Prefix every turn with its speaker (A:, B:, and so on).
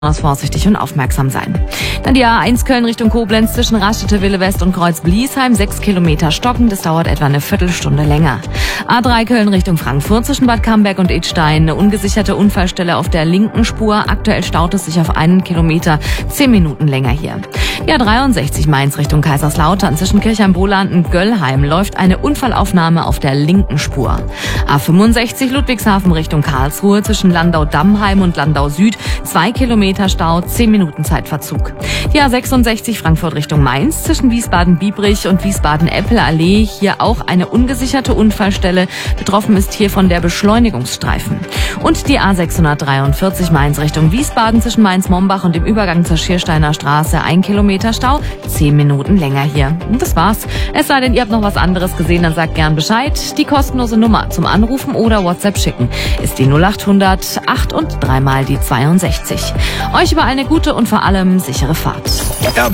A: Vorsichtig und aufmerksam sein. Dann die A1 Köln Richtung Koblenz zwischen Raststätte Wille West und Kreuz Bliesheim, 6 Kilometer stocken, das dauert etwa eine Viertelstunde länger. A3 Köln Richtung Frankfurt zwischen Bad Camberg und Idstein, eine ungesicherte Unfallstelle auf der linken Spur, aktuell staut es sich auf 1 Kilometer, 10 Minuten länger hier. Die A63 Mainz Richtung Kaiserslautern zwischen Kirchheim-Bohland und Göllheim läuft eine Unfallaufnahme auf der linken Spur. A65 Ludwigshafen Richtung Karlsruhe zwischen Landau-Dammheim und Landau Süd, 2 Kilometer Stau, 10 Minuten Zeitverzug. Die A66 Frankfurt Richtung Mainz zwischen Wiesbaden-Biebrich und Wiesbaden-Eppel-Allee. Hier auch eine ungesicherte Unfallstelle. Betroffen ist hier von der Beschleunigungsstreifen. Und die A643 Mainz Richtung Wiesbaden zwischen Mainz-Mombach und dem Übergang zur Schiersteiner Straße. 1 Kilometer Stau, 10 Minuten länger hier. Und das war's. Es sei denn, ihr habt noch was anderes gesehen, dann sagt gern Bescheid. Die kostenlose Nummer zum Anrufen oder WhatsApp schicken ist die 0800 8 und 3 mal die 62. Euch über eine gute und vor allem sichere Fahrt.